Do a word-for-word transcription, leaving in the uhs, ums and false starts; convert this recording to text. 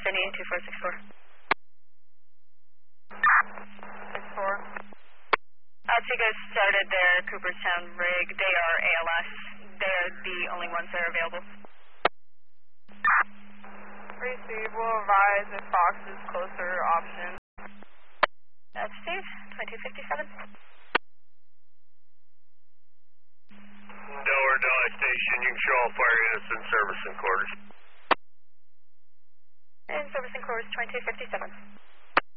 Sydney, two four six four. six four. Uh, so you guys started their Cooperstown rig. They are A L S. They're the only ones that are available. Receive. We'll advise if Fox is closer option. That's Steve, twenty-two fifty-seven. Delaware Dodge Station, you can show all fire units in service and quarters. In service and quarters, twenty-two fifty-seven.